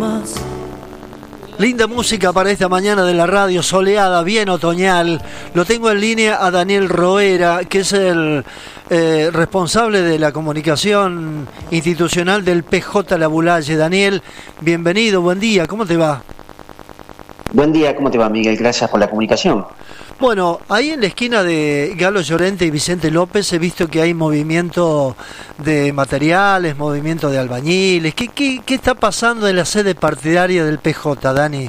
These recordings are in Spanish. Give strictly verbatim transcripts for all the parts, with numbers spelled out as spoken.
más. Linda música para esta mañana de la radio, soleada, bien otoñal. Lo tengo en línea a Daniel Roera, que es el eh, responsable de la comunicación institucional del P J Labulaye. Daniel, bienvenido, buen día, ¿cómo te va? Buen día, ¿cómo te va, Miguel? Gracias por la comunicación. Bueno, ahí en la esquina de Galo Llorente y Vicente López he visto que hay movimiento de materiales, movimiento de albañiles. ¿Qué, qué, qué está pasando en la sede partidaria del P J, Dani?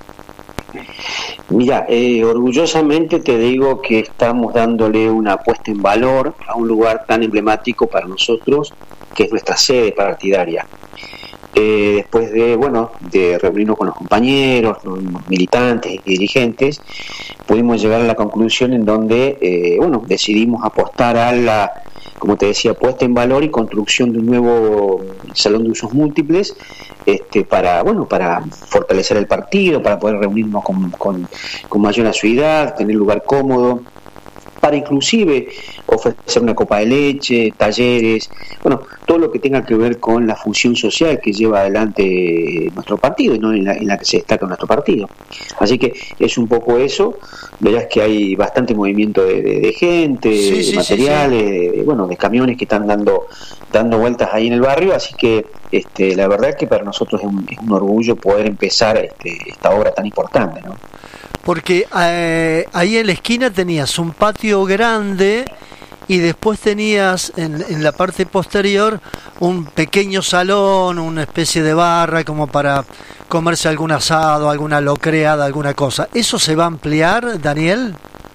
Mira, eh, orgullosamente te digo que estamos dándole una puesta en valor a un lugar tan emblemático para nosotros, que es nuestra sede partidaria. Eh, después de, bueno, de reunirnos con los compañeros, los militantes y dirigentes, pudimos llegar a la conclusión en donde, eh, bueno, decidimos apostar a la, como te decía, puesta en valor y construcción de un nuevo salón de usos múltiples, este, para, bueno, para fortalecer el partido, para poder reunirnos con, con, con mayor asiduidad, tener lugar cómodo, para inclusive ofrecer una copa de leche, talleres, bueno, todo lo que tenga que ver con la función social que lleva adelante nuestro partido y no en la, en la que se destaca nuestro partido. Así que es un poco eso, verás que hay bastante movimiento de, de, de gente, sí, de sí, materiales, sí, sí. De, bueno, de camiones que están dando dando vueltas ahí en el barrio, así que este, la verdad que para nosotros es un, es un orgullo poder empezar este, esta obra tan importante, ¿no? Porque eh, ahí en la esquina tenías un patio grande y después tenías en, en la parte posterior un pequeño salón, una especie de barra como para comerse algún asado, alguna locreada, alguna cosa. ¿Eso se va a ampliar, Daniel?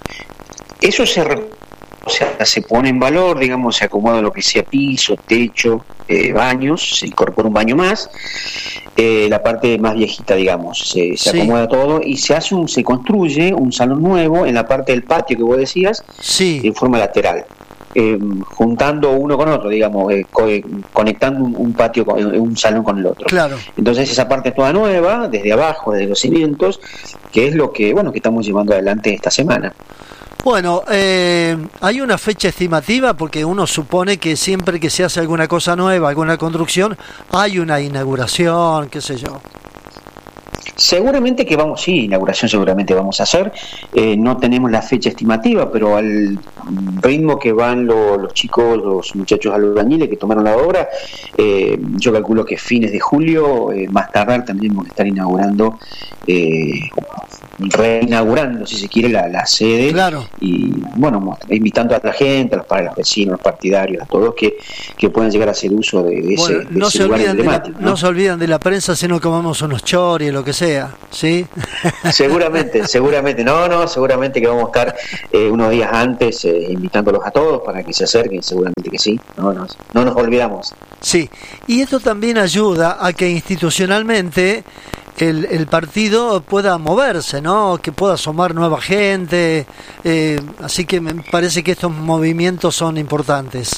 Eso se, o sea, se pone en valor, digamos, se acomoda lo que sea piso, techo, eh, baños, se incorpora un baño más. Eh, la parte más viejita, digamos, se, se sí. acomoda todo y se hace un, se construye un salón nuevo en la parte del patio que vos decías, sí. en forma lateral, eh, juntando uno con otro, digamos, eh, co conectando un, un patio, con, un salón con el otro. Claro. Entonces esa parte es toda nueva, desde abajo, desde los cimientos, que es lo que, bueno, que estamos llevando adelante esta semana. Bueno, eh, hay una fecha estimativa porque uno supone que siempre que se hace alguna cosa nueva, alguna construcción, hay una inauguración, qué sé yo. Seguramente que vamos, sí, inauguración seguramente vamos a hacer, eh, no tenemos la fecha estimativa, pero al ritmo que van lo, los chicos, los muchachos albañiles que tomaron la obra, eh, yo calculo que fines de julio, eh, más tardar tendremos que estar inaugurando, eh, reinaugurando, si se quiere, la, la sede. Claro. Y bueno, invitando a la gente, a los, a los vecinos, los partidarios, a todos que, que puedan llegar a hacer uso de, de bueno, ese, de no ese se lugar olvidan emblemático. De la, ¿no? no se olvidan de la prensa si no comemos unos choris, lo que sea, ¿sí? Seguramente, seguramente, no, no, seguramente que vamos a estar eh, unos días antes eh, invitándolos a todos para que se acerquen, seguramente que sí, no, no, no nos olvidamos. Sí, y esto también ayuda a que institucionalmente el, el partido pueda moverse, ¿no? Que pueda asomar nueva gente, eh, así que me parece que estos movimientos son importantes.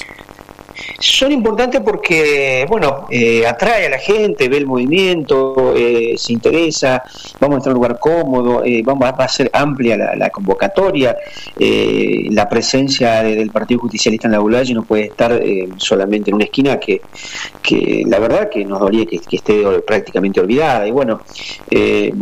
Son importantes porque, bueno, eh, atrae a la gente, ve el movimiento, eh, se interesa, vamos a estar en un lugar cómodo, eh, vamos a, va a ser amplia la, la convocatoria, eh, la presencia de, del Partido Justicialista en Labulaye no puede estar eh, solamente en una esquina que, que la verdad que nos dolía que, que esté prácticamente olvidada, y bueno, eh,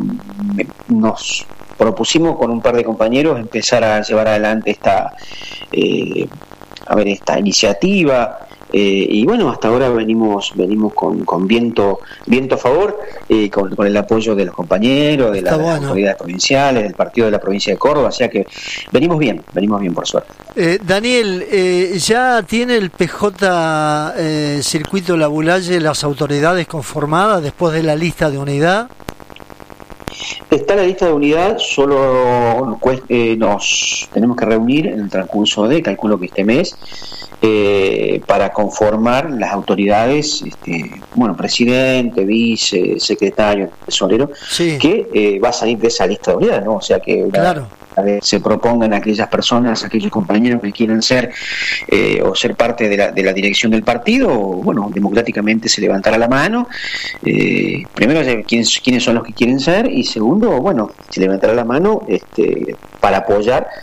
nos propusimos con un par de compañeros empezar a llevar adelante esta, eh, a ver, esta iniciativa. Eh, y bueno, hasta ahora venimos venimos con, con viento viento a favor, eh, con, con el apoyo de los compañeros, de, la, bueno. de las autoridades provinciales, del partido de la provincia de Córdoba, o sea que venimos bien, venimos bien por suerte. Eh, Daniel, eh, ¿ya tiene el P J eh, Circuito Labulaye las autoridades conformadas después de la lista de unidad? Está la lista de unidad, solo eh, nos tenemos que reunir en el transcurso de, calculo que este mes, eh, para conformar las autoridades, este, bueno, presidente, vice, secretario, tesorero, sí. que eh, va a salir de esa lista de unidad, ¿no? O sea que una, claro. se propongan aquellas personas, aquellos compañeros que quieran ser eh, o ser parte de la, de la dirección del partido, bueno, democráticamente se levantará la mano, eh, primero quiénes, quiénes son los que quieren ser, y segundo, bueno, se levantará la mano este, para apoyar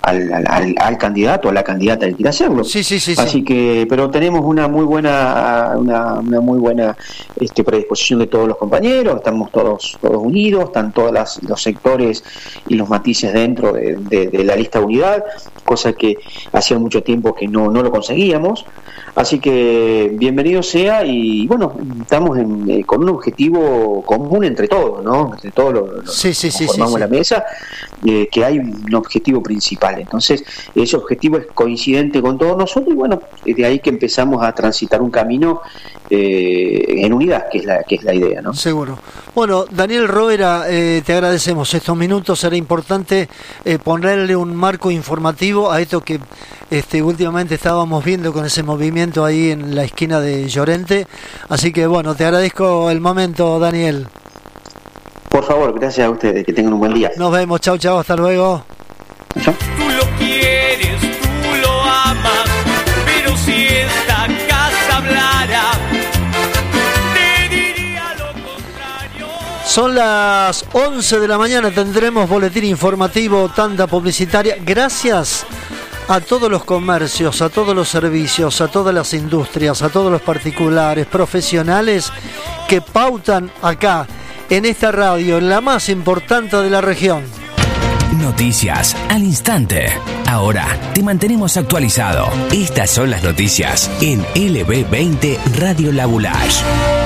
al, al, al candidato, a la candidata que quiera hacerlo. Sí, sí, sí. Así sí. que, pero tenemos una muy buena, una, una muy buena este, predisposición de todos los compañeros, estamos todos, todos unidos, están todos las, los sectores y los matices dentro de, de, de la lista de unidad, cosa que hacía mucho tiempo que no, no lo conseguíamos. Así que bienvenido sea, y bueno, estamos en, eh, con un objetivo común entre todos, ¿no? Entre todos los, los sí, sí, sí, formamos sí, sí. la mesa, eh, que hay un objetivo principal. Entonces, ese objetivo es coincidente con todos nosotros, y bueno, es de ahí que empezamos a transitar un camino eh, en unidad, que es la que es la idea, ¿no? Seguro. Bueno, Daniel Roera, eh, te agradecemos estos minutos. Era importante eh, ponerle un marco informativo a esto que este, últimamente estábamos viendo con ese movimiento ahí en la esquina de Llorente. Así que bueno, te agradezco el momento, Daniel. Por favor, gracias a ustedes, que tengan un buen día. Nos vemos, chau, chau, hasta luego. Chau. Tú lo quieres, tú lo amas, pero si esta casa hablara, te diría lo contrario. Son las once de la mañana, tendremos boletín informativo, tanda publicitaria. Gracias a todos los comercios, a todos los servicios, a todas las industrias, a todos los particulares, profesionales que pautan acá, en esta radio, en la más importante de la región. Noticias al instante. Ahora te mantenemos actualizado. Estas son las noticias en L B veinte Radio La Boulage.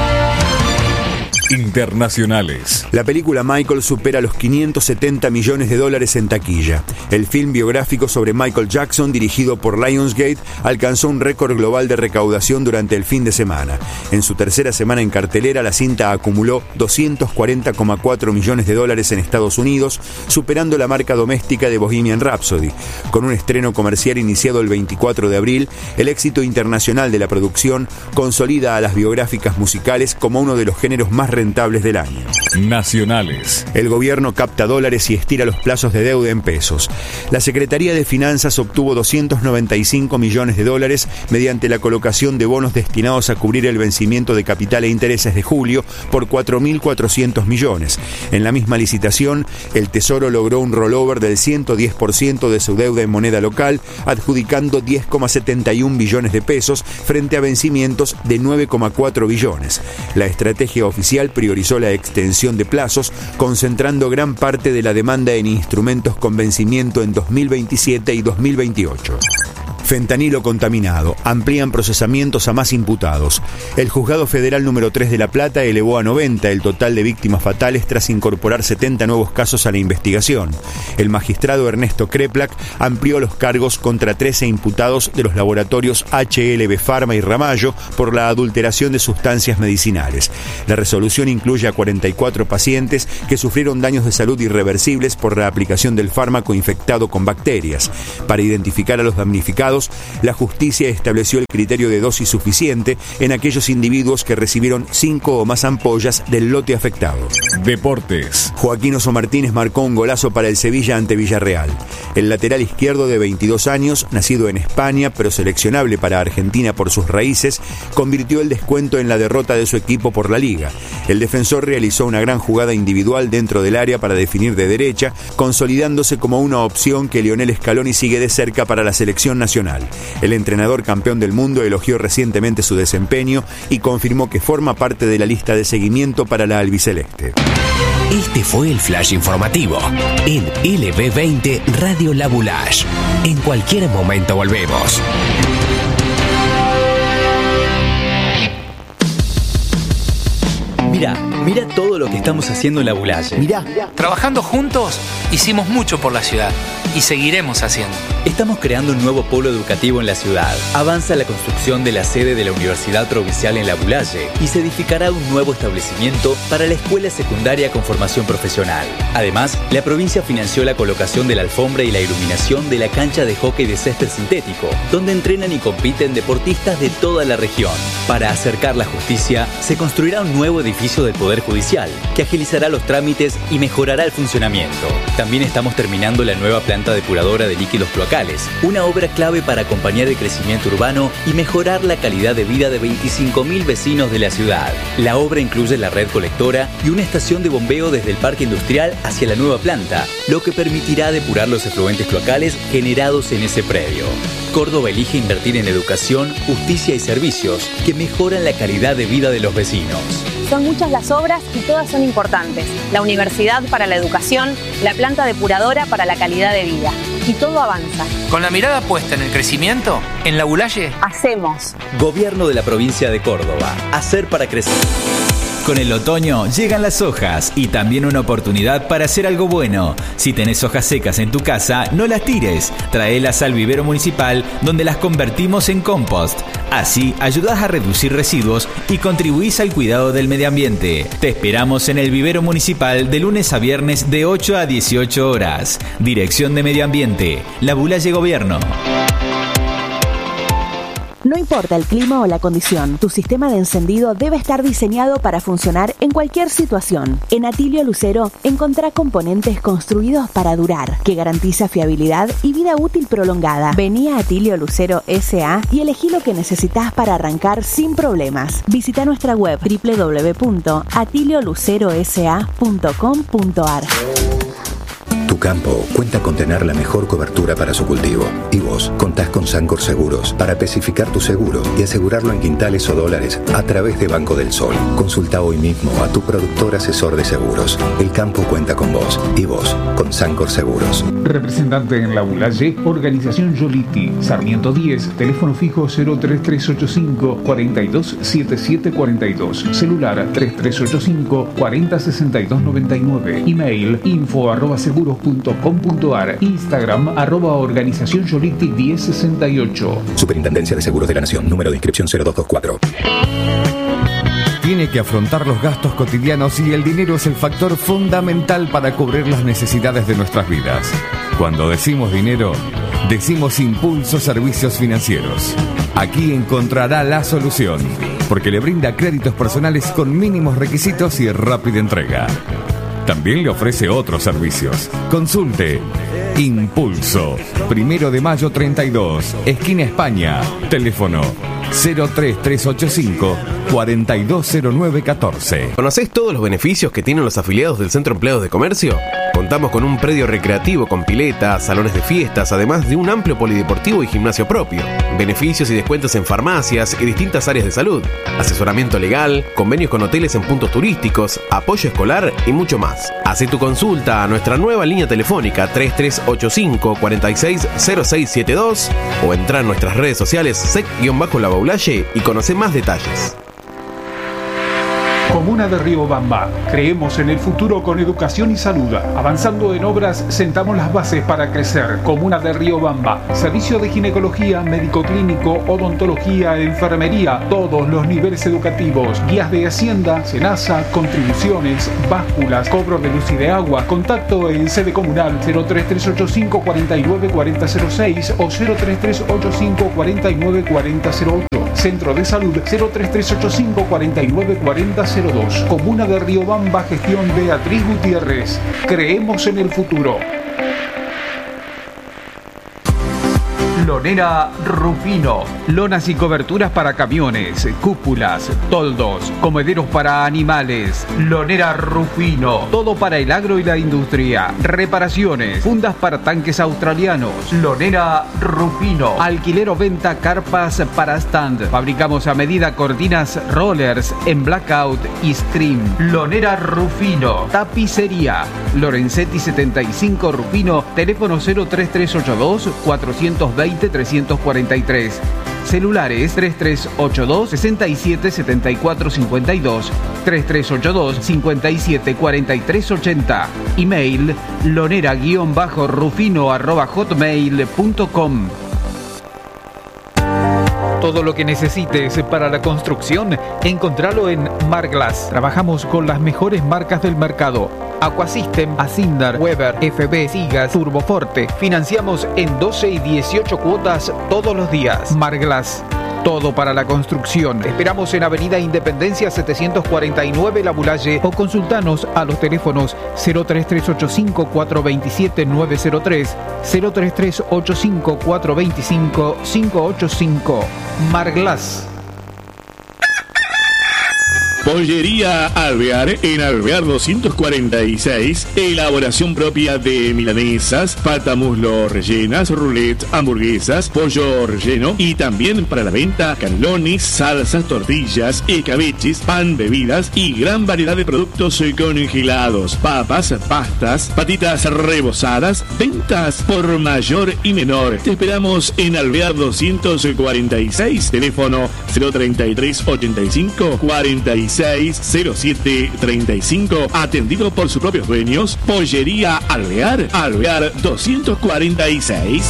Internacionales. La película Michael supera los quinientos setenta millones de dólares en taquilla. El film biográfico sobre Michael Jackson, dirigido por Lionsgate, alcanzó un récord global de recaudación durante el fin de semana. En su tercera semana en cartelera, la cinta acumuló doscientos cuarenta coma cuatro millones de dólares en Estados Unidos, superando la marca doméstica de Bohemian Rhapsody. Con un estreno comercial iniciado el veinticuatro de abril, el éxito internacional de la producción consolida a las biográficas musicales como uno de los géneros más rentables del año. Nacionales. El gobierno capta dólares y estira los plazos de deuda en pesos. La Secretaría de Finanzas obtuvo doscientos noventa y cinco millones de dólares mediante la colocación de bonos destinados a cubrir el vencimiento de capital e intereses de julio por cuatro mil cuatrocientos millones. En la misma licitación, el Tesoro logró un rollover del ciento diez por ciento de su deuda en moneda local, adjudicando diez coma setenta y un billones de pesos frente a vencimientos de nueve coma cuatro billones. La estrategia oficial priorizó la extensión de plazos, concentrando gran parte de la demanda en instrumentos con vencimiento en dos mil veintisiete y dos mil veintiocho. Fentanilo contaminado. Amplían procesamientos a más imputados. El Juzgado Federal número tres de La Plata elevó a noventa el total de víctimas fatales tras incorporar setenta nuevos casos a la investigación. El magistrado Ernesto Kreplak amplió los cargos contra trece imputados de los laboratorios H L B Pharma y Ramallo por la adulteración de sustancias medicinales. La resolución incluye a cuarenta y cuatro pacientes que sufrieron daños de salud irreversibles por la aplicación del fármaco infectado con bacterias. Para identificar a los damnificados, la justicia estableció el criterio de dosis suficiente en aquellos individuos que recibieron cinco o más ampollas del lote afectado. Deportes. Joaquín Oso Martínez marcó un golazo para el Sevilla ante Villarreal. El lateral izquierdo de veintidós años, nacido en España pero seleccionable para Argentina por sus raíces, convirtió el descuento en la derrota de su equipo por la Liga. El defensor realizó una gran jugada individual dentro del área para definir de derecha, consolidándose como una opción que Lionel Scaloni sigue de cerca para la selección nacional. El entrenador campeón del mundo elogió recientemente su desempeño y confirmó que forma parte de la lista de seguimiento para la albiceleste. Este fue el flash informativo en L B veinte Radio La Boulage. En cualquier momento volvemos. Mira, mira todo lo que estamos haciendo en La Boulage. Mirá, trabajando juntos, hicimos mucho por la ciudad y seguiremos haciendo. Estamos creando un nuevo polo educativo en la ciudad. Avanza la construcción de la sede de la Universidad Provincial en La Boulage y se edificará un nuevo establecimiento para la escuela secundaria con formación profesional. Además, la provincia financió la colocación de la alfombra y la iluminación de la cancha de hockey de césped sintético, donde entrenan y compiten deportistas de toda la región. Para acercar la justicia, se construirá un nuevo edificio del Poder Judicial, que agilizará los trámites y mejorará el funcionamiento. También estamos terminando la nueva planta depuradora de líquidos cloacales, una obra clave para acompañar el crecimiento urbano y mejorar la calidad de vida de veinticinco mil vecinos de la ciudad. La obra incluye la red colectora y una estación de bombeo desde el parque industrial hacia la nueva planta, lo que permitirá depurar los efluentes cloacales generados en ese predio. Córdoba elige invertir en educación, justicia y servicios que mejoran la calidad de vida de los vecinos. Son muchas las obras y todas son importantes. La universidad para la educación, la planta depuradora para la calidad de vida. Y todo avanza. Con la mirada puesta en el crecimiento, en La Bulaye hacemos. Gobierno de la provincia de Córdoba. Hacer para crecer. Con el otoño llegan las hojas y también una oportunidad para hacer algo bueno. Si tenés hojas secas en tu casa, no las tires. Traelas al vivero municipal donde las convertimos en compost. Así ayudás a reducir residuos y contribuís al cuidado del medio ambiente. Te esperamos en el vivero municipal de lunes a viernes de ocho a dieciocho horas. Dirección de Medio Ambiente, La Bulaye Gobierno. No importa el clima o la condición, tu sistema de encendido debe estar diseñado para funcionar en cualquier situación. En Atilio Lucero encontrá componentes construidos para durar, que garantiza fiabilidad y vida útil prolongada. Vení a Atilio Lucero S A y elegí lo que necesitas para arrancar sin problemas. Visita nuestra web doble u doble u doble u punto atilio lucero s a punto com punto a r. Tu campo cuenta con tener la mejor cobertura para su cultivo. Y vos contás con Sancor Seguros para especificar tu seguro y asegurarlo en quintales o dólares a través de Banco del Sol. Consulta hoy mismo a tu productor asesor de seguros. El campo cuenta con vos y vos con Sancor Seguros. Representante en La Bulaye, Organización Yoliti, Sarmiento diez, teléfono fijo cero tres tres ocho cinco, cuatro dos siete siete cuatro dos, celular tres tres ocho cinco, cuatro cero seis dos nueve nueve, email info arroba seguros punto com punto a r, Instagram arroba Organización Yoliti diez sesenta y ocho. Superintendencia de Seguros de la Nación, número de inscripción cero dos dos cuatro. Tiene que afrontar los gastos cotidianos y el dinero es el factor fundamental para cubrir las necesidades de nuestras vidas. Cuando decimos dinero, decimos Impulso Servicios Financieros. Aquí encontrará la solución, porque le brinda créditos personales con mínimos requisitos y rápida entrega. También le ofrece otros servicios. Consulte Impulso, Primero de Mayo treinta y dos, esquina España. Teléfono cero tres tres ocho cinco, cuatro dos cero nueve uno cuatro. ¿Conocés todos los beneficios que tienen los afiliados del Centro Empleados de Comercio? Contamos con un predio recreativo con pileta, salones de fiestas, además de un amplio polideportivo y gimnasio propio. Beneficios y descuentos en farmacias y distintas áreas de salud. Asesoramiento legal, convenios con hoteles en puntos turísticos, apoyo escolar y mucho más. Hacé tu consulta a nuestra nueva línea telefónica tres tres ocho cinco, cuatro seis cero seis siete dos o entra en nuestras redes sociales sec-la Bulaye y conoce más detalles. Comuna de Riobamba. Creemos en el futuro con educación y salud. Avanzando en obras, sentamos las bases para crecer. Comuna de Riobamba. Servicio de ginecología, médico clínico, odontología, enfermería, todos los niveles educativos. Guías de Hacienda, Senasa, contribuciones, básculas, cobro de luz y de agua. Contacto en sede comunal cero tres tres ocho cinco, cuatro nueve cuatro cero cero seis o cero tres tres ocho cinco, cuatro nueve cuatro cero ocho. Centro de Salud cero tres tres ocho cinco, cuatro nueve cuatro cero dos. Comuna de Riobamba, gestión Beatriz Gutiérrez. Creemos en el futuro. Lonera Rufino. Lonas y coberturas para camiones, cúpulas, toldos, comederos para animales. Lonera Rufino. Todo para el agro y la industria. Reparaciones, fundas para tanques australianos. Lonera Rufino. Alquiler o venta carpas para stand. Fabricamos a medida cortinas rollers en blackout y stream. Lonera Rufino. Tapicería. Lorenzetti setenta y cinco Rufino. Teléfono cero tres tres ocho dos, cuatro dos cero, tres cuatro tres. Celulares tres tres ocho dos, seis siete siete cuatro cinco dos, tres tres ocho dos, cinco siete cuatro tres ocho cero. Email lonera-rufino arroba hotmail punto com. Todo lo que necesites para la construcción, encontralo en Marglass. Trabajamos con las mejores marcas del mercado. Aquasystem, Asindar, Weber, F B, Sigas, Turboforte. Financiamos en doce y dieciocho cuotas todos los días. Marglass. todo para la construcción. Esperamos en Avenida Independencia setecientos cuarenta y nueve La Bulalle o consultanos a los teléfonos cero tres tres ocho cinco cuatro dos siete nueve cero tres, cero tres tres ocho cinco cuatro dos cinco cinco ocho cinco. Marglass. Pollería Alvear, en Alvear doscientos cuarenta y seis, elaboración propia de milanesas, pata muslo rellenas, roulette, hamburguesas, pollo relleno y también para la venta canelones, salsas, tortillas, escabeches, pan, bebidas y gran variedad de productos congelados, papas, pastas, patitas rebozadas, ventas por mayor y menor. Te esperamos en Alvear doscientos cuarenta y seis, teléfono cero treinta y tres ochenta y cinco cuarenta y seis cero siete treinta y cinco, atendido por sus propios dueños. Pollería Alvear, Alvear doscientos cuarenta y seis.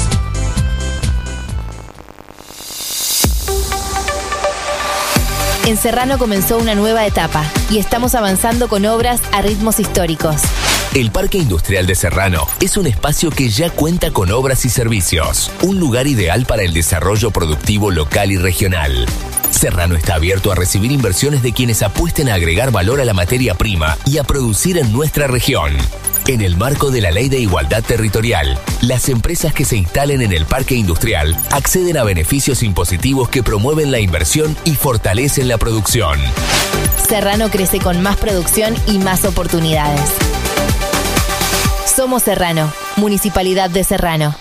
En Serrano comenzó una nueva etapa y estamos avanzando con obras a ritmos históricos. El Parque Industrial de Serrano es un espacio que ya cuenta con obras y servicios, un lugar ideal para el desarrollo productivo local y regional. Serrano está abierto a recibir inversiones de quienes apuesten a agregar valor a la materia prima y a producir en nuestra región. En el marco de la Ley de Igualdad Territorial, las empresas que se instalen en el parque industrial acceden a beneficios impositivos que promueven la inversión y fortalecen la producción. Serrano crece con más producción y más oportunidades. Somos Serrano, Municipalidad de Serrano.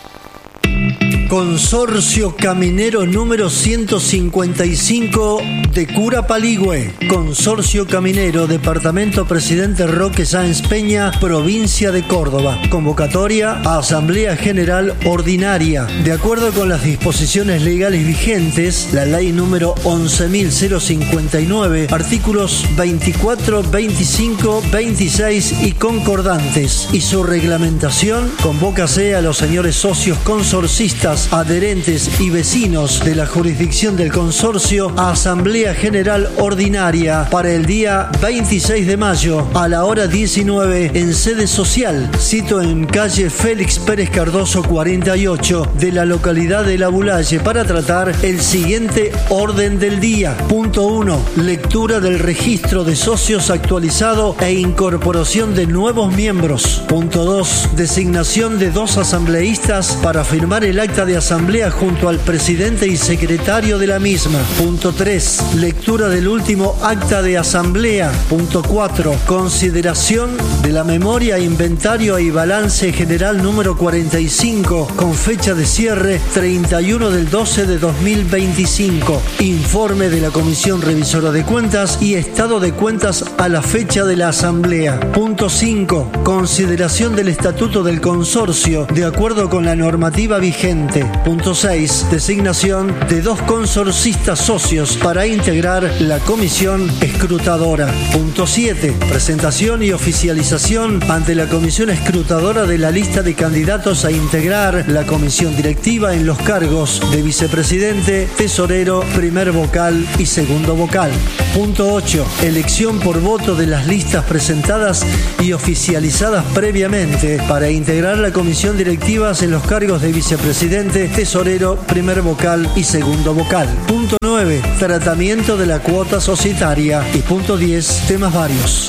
Consorcio Caminero número ciento cincuenta y cinco de Curapaligüe. Consorcio Caminero, Departamento Presidente Roque Sáenz Peña, Provincia de Córdoba. Convocatoria a Asamblea General Ordinaria. De acuerdo con las disposiciones legales vigentes, la ley número once mil cincuenta y nueve, artículos veinticuatro, veinticinco, veintiséis y concordantes, y su reglamentación, convócase a los señores socios consorcistas, adherentes y vecinos de la jurisdicción del consorcio a Asamblea General Ordinaria para el día veintiséis de mayo a la hora diecinueve en sede social, sito en calle Félix Pérez Cardoso cuarenta y ocho de la localidad de La Bulalle, para tratar el siguiente orden del día. Punto uno. Lectura del registro de socios actualizado e incorporación de nuevos miembros. Punto dos. Designación de dos asambleístas para firmar el acta de asamblea junto al presidente y secretario de la misma. Punto tres. Lectura del último acta de asamblea. Punto cuatro. Consideración de la memoria, inventario y balance general número cuarenta y cinco con fecha de cierre treinta y uno del doce de dos mil veinticinco. Informe de la Comisión Revisora de Cuentas y estado de cuentas a la fecha de la asamblea. Punto cinco. Consideración del estatuto del consorcio de acuerdo con la normativa vigente. Punto seis. Designación de dos consorcistas socios para integrar la comisión escrutadora. Punto siete. Presentación y oficialización ante la comisión escrutadora de la lista de candidatos a integrar la comisión directiva en los cargos de vicepresidente, tesorero, primer vocal y segundo vocal. Punto ocho. Elección por voto de las listas presentadas y oficializadas previamente para integrar la comisión directiva en los cargos de vicepresidente, tesorero, primer vocal y segundo vocal. Punto nueve. Tratamiento de la cuota societaria. Y punto diez. Temas varios.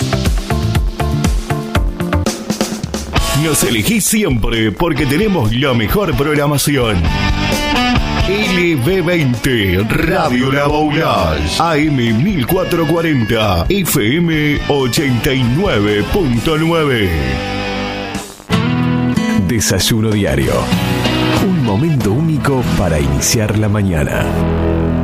Nos elegís siempre porque tenemos la mejor programación. L B veinte Radio La Boulas, A M mil cuatrocientos cuarenta, F M ochenta y nueve punto nueve. Desayuno diario. Un momento único para iniciar la mañana.